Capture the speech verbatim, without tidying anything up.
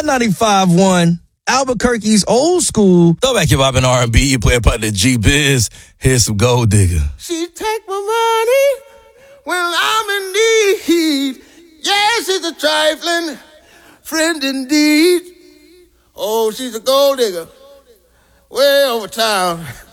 ninety-five point one, Albuquerque's old school throwback hip hop and R and B. You play a part of the G-Biz. Here's some Gold Digger. She take my money when I'm in need. Yes, she's a trifling friend indeed. Oh, she's a gold digger way over town.